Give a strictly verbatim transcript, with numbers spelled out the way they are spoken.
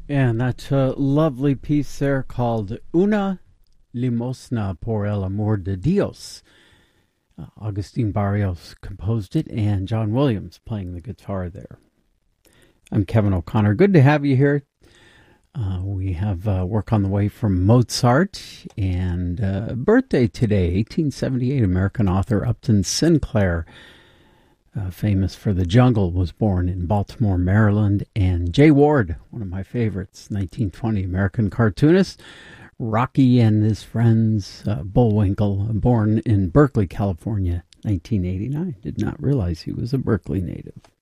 And that uh, lovely piece there called Una Limosna por el Amor de Dios. Uh, Augustine Barrios composed it, and John Williams playing the guitar there. I'm Kevin O'Connor. Good to have you here. Uh, we have uh, work on the way from Mozart, and uh, birthday today, eighteen seventy-eight, American author Upton Sinclair, uh, famous for The Jungle, was born in Baltimore, Maryland. And Jay Ward, one of my favorites, nineteen twenty, American cartoonist. Rocky and his friends, uh, Bullwinkle, born in Berkeley, California, nineteen eighty-nine. Did not realize he was a Berkeley native.